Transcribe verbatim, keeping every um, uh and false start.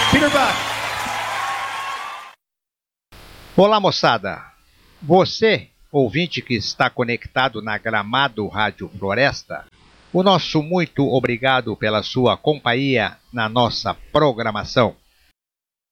Peter Buck. Olá, moçada. Você, ouvinte que está conectado na Gramado Rádio Floresta, o nosso muito obrigado pela sua companhia na nossa programação.